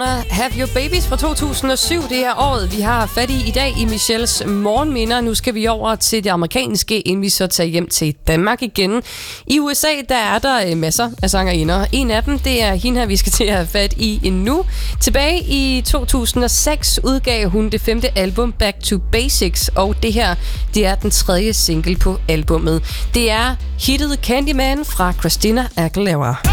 Have Your Babies fra 2007, det er året, vi har fat i dag i Michelles morgenminder. Nu skal vi over til det amerikanske, inden vi så tager hjem til Danmark igen. I USA, der er der masser af sangerinder. En af dem, det er hende her, vi skal til at have fat i nu. Tilbage i 2006 udgav hun det 5. album Back to Basics, og det her, det er den 3. single på albummet. Det er hittet Candyman fra Christina Aguilera.